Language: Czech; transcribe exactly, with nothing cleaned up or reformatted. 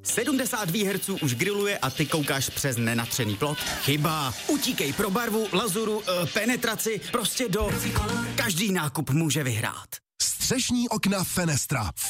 sedmdesát výherců už grilluje a ty koukáš přes nenatřený plot? Chyba. Utíkej pro barvu, lazuru, e, penetraci, prostě do... Každý nákup může vyhrát. Střešní okna Fenestra.